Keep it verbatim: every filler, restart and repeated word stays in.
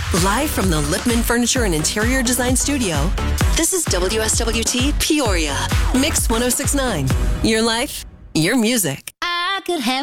Live from the Lipman Furniture and Interior Design Studio, this is W S W T Peoria. Mix one oh six point nine. Your life, your music. I could have